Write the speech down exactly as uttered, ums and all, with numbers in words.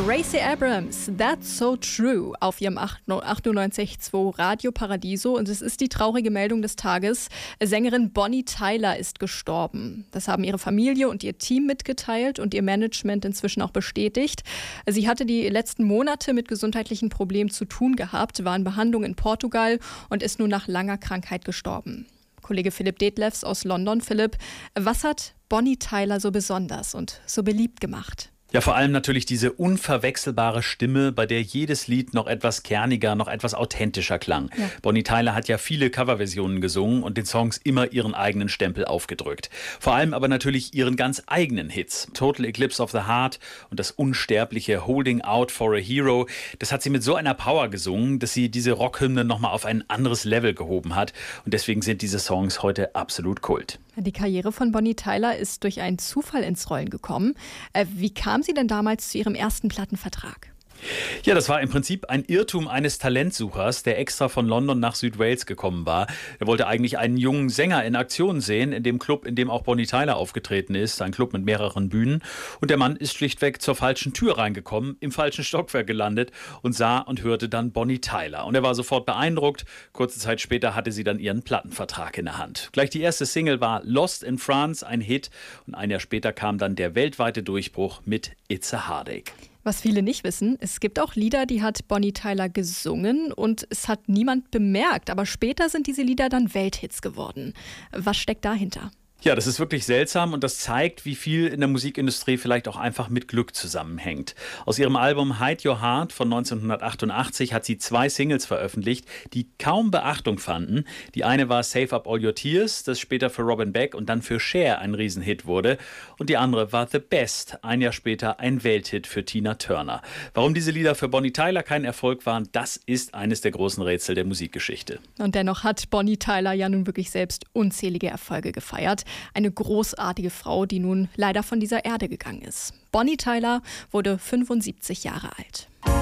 Gracie Abrams, That's So True, auf ihrem achtundneunzig Komma zwei Radio Paradiso. Und es ist die traurige Meldung des Tages. Sängerin Bonnie Tyler ist gestorben. Das haben ihre Familie und ihr Team mitgeteilt und ihr Management inzwischen auch bestätigt. Sie hatte die letzten Monate mit gesundheitlichen Problemen zu tun gehabt, war in Behandlung in Portugal und ist nun nach langer Krankheit gestorben. Kollege Philipp Detlefs aus London. Philipp, was hat Bonnie Tyler so besonders und so beliebt gemacht? Ja, vor allem natürlich diese unverwechselbare Stimme, bei der jedes Lied noch etwas kerniger, noch etwas authentischer klang. Ja. Bonnie Tyler hat ja viele Coverversionen gesungen und den Songs immer ihren eigenen Stempel aufgedrückt. Vor allem aber natürlich ihren ganz eigenen Hits. Total Eclipse of the Heart und das unsterbliche Holding Out for a Hero. Das hat sie mit so einer Power gesungen, dass sie diese Rockhymne nochmal auf ein anderes Level gehoben hat. Und deswegen sind diese Songs heute absolut Kult. Die Karriere von Bonnie Tyler ist durch einen Zufall ins Rollen gekommen. Wie kam sie denn damals zu ihrem ersten Plattenvertrag? Ja, das war im Prinzip ein Irrtum eines Talentsuchers, der extra von London nach Südwales gekommen war. Er wollte eigentlich einen jungen Sänger in Aktion sehen, in dem Club, in dem auch Bonnie Tyler aufgetreten ist. Ein Club mit mehreren Bühnen. Und der Mann ist schlichtweg zur falschen Tür reingekommen, im falschen Stockwerk gelandet und sah und hörte dann Bonnie Tyler. Und er war sofort beeindruckt. Kurze Zeit später hatte sie dann ihren Plattenvertrag in der Hand. Gleich die erste Single war Lost in France, ein Hit. Und ein Jahr später kam dann der weltweite Durchbruch mit It's a Heartache. Was viele nicht wissen, es gibt auch Lieder, die hat Bonnie Tyler gesungen und es hat niemand bemerkt. Aber später sind diese Lieder dann Welthits geworden. Was steckt dahinter? Ja, das ist wirklich seltsam und das zeigt, wie viel in der Musikindustrie vielleicht auch einfach mit Glück zusammenhängt. Aus ihrem Album Hide Your Heart von neunzehnhundertachtundachtzig hat sie zwei Singles veröffentlicht, die kaum Beachtung fanden. Die eine war Save Up All Your Tears, das später für Robin Beck und dann für Cher ein Riesenhit wurde. Und die andere war The Best, ein Jahr später ein Welthit für Tina Turner. Warum diese Lieder für Bonnie Tyler kein Erfolg waren, das ist eines der großen Rätsel der Musikgeschichte. Und dennoch hat Bonnie Tyler ja nun wirklich selbst unzählige Erfolge gefeiert. Eine großartige Frau, die nun leider von dieser Erde gegangen ist. Bonnie Tyler wurde fünfundsiebzig Jahre alt.